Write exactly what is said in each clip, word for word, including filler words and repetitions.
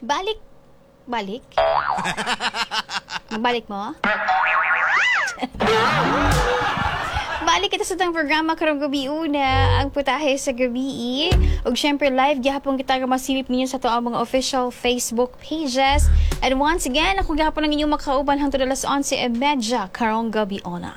Balik. Balik? Magbalik mo? Balik kita sa tang programa karong gabi una, ang putahe sa gabi. Ug syempre live gihapon kita nga masilip ninyo sa tuang mga official Facebook pages. And once again, ako gihapon ang inyong makauban hangtod alas onse e media karong gabi una.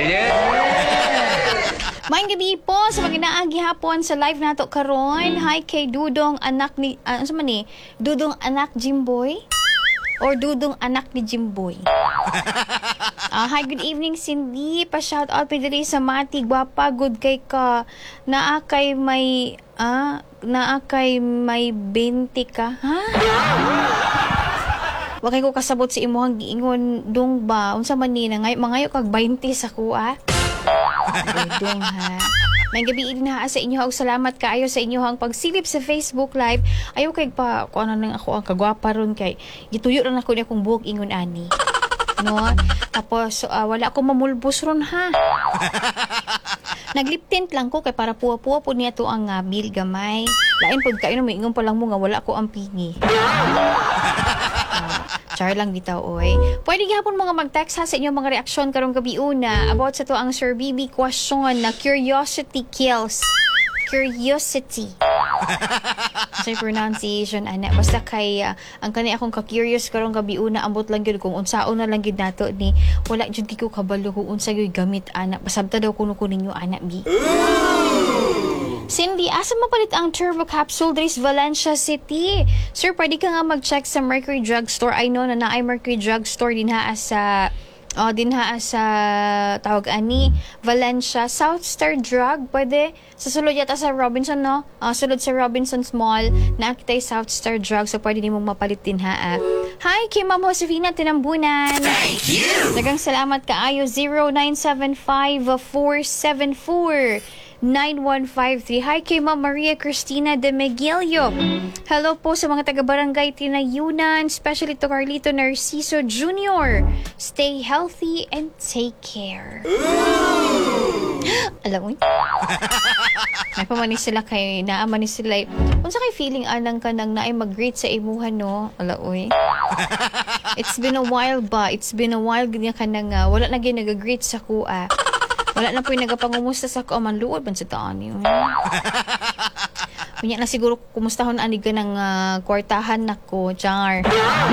Maayong gabi po sa mga inaang gihapon sa live nato karon. Hi kay Dudong anak ni uh, ano sa man ni? Dudong anak Jimboy or Dudong anak ni Jimboy. Uh, hi, good evening, Cindy. Pa-shout out pwede sa Mati. Gwapa, good kay ka. Naa kay may, ah, naa kay may twenty ka. Ha? Wakay ko kasabot si imuhang giingon dong ba? Unsa man ni na ngay mangayo kag twenty sa kuha. Dong ha. May gabi din ha sa inyo og salamat kaayo sa inyong pagsilip sa Facebook Live. Ayo kay pa kuan nang ako ang kagwapa ron kay gituyo ra nako ni akong buhok ingon ani. No? Tapos, uh, wala akong mamulbos ron, ha? Naglip tint lang ko kay para puwa-puwa po niya to ang uh, bill gamay. Lain po kayo na may ingon pa lang mo nga wala ko ang pingi. Uh, char lang bitaw, oy. Pwede gihapon mga mag-text ha sa inyong mga reaksyon karong gabi una about sa to ang Sir B B question na curiosity kills. Curiosity. Sa pronunciation ana basta kay uh, ang kani akong ka-curious karong gabi una ambot lang gyud kung unsaon na lang gyud nato ni wala jud ko kabalo kung unsa gyud gamit ana pasabta daw kuno ko ninyo ana bi. Cindy, asa mapalit ang turbo capsule diri sa Valencia City? Sir, pwede ka nga mag-check sa Mercury Drugstore. I know na naay Mercury Drugstore din ha sa oh, din ha sa tawag ani Valencia South Star Drug pwede sa sulod yata sa Robinson no uh, sulod sa Robinson's Mall na kita South Star Drug so pwede din mong mapalit din ha. Hi kay Ma'am Josefina Tinambunan, thank you, dagang salamat kaayo. Zero nine seven five four seven four nine one five three. Hi kay Ma'am Maria Cristina de Miguelio. Hello po sa mga taga-barangay Tinayunan, especially to Carlito Narciso Junior Stay healthy and take care. Alam mo? May pamanis sila kay naamanis sila. Kung sa kay feeling anang ka nang naay mag-greet sa imuhan no? Alaoy. It's been a while ba? It's been a while ganyan ka nang uh, wala na gyud nag-greet sa kuha. Wala na po yung nagapangumusta sa ko. Man, luod man sa taan yun. Kunya na siguro kumustahon anig ka ng uh, kwartahan na ko. Char.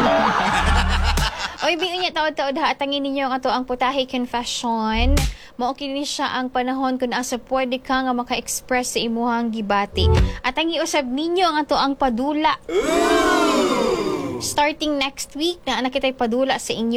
Oy, biyo niya taod-taod ha. Atangin ninyo ang ato ang putahe confession. Maokini ni siya ang panahon kung asa pwede ka nga maka-express sa imuhang gibati. At ang iusab ninyo ang ato ang padula. Starting next week na anak kita'y padula sa inyo.